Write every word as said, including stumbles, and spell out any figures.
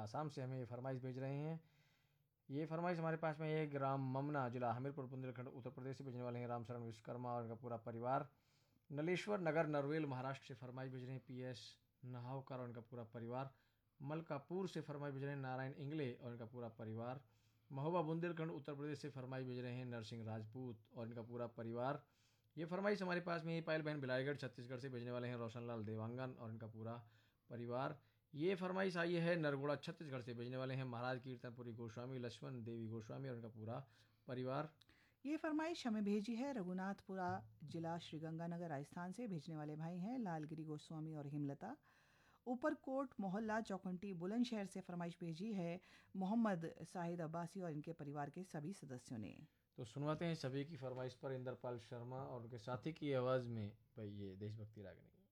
आसाम से हमें ये फरमाइश भेज रहे हैं। ये फरमाइश हमारे पास में है ग्राम ममना, जिला हमीरपुर, बुंदेलखंड, उत्तर प्रदेश से भेजने वाले हैं रामशरण विश्वकर्मा और इनका पूरा परिवार। नलेश्वर नगर, नरवेल, महाराष्ट्र से फरमाइश भेज रहे हैं पी एस नहावकर और इनका पूरा परिवार। मलकापुर से फरमाइश भेज रहे हैं नारायण इंगले और इनका पूरा परिवार। महोबा, बुंदेलखंड, उत्तर प्रदेश से फरमाइश भेज रहे हैं नरसिंह राजपूत और इनका पूरा परिवार। ये फरमाइश हमारे पास में ये पायल बहन भिलाईगढ़ छत्तीसगढ़ से भेजने वाले हैं रोशनलाल देवांगन और इनका पूरा परिवार। ये फरमाइश आई है नरगुड़ा छत्तीसगढ़ से भेजने वाले हैं महाराज कीर्तनपुरी गोस्वामी लक्ष्मण देवी गोस्वामी और इनका पूरा परिवार। ये फरमाइश हमें भेजी है रघुनाथपुरा, जिला श्रीगंगानगर, राजस्थान से भेजने वाले भाई हैं लालगिरी गोस्वामी और हिमलता। ऊपरकोट मोहल्ला चौखंटी बुलंदशहर से फरमाइश भेजी है मोहम्मद साहिद अब्बासी और इनके परिवार के सभी सदस्यों ने। तो सुनवाते हैं सभी की फरमाइश पर इंद्रपाल शर्मा और उनके साथी की आवाज़ में भाई ये देशभक्ति रागनी।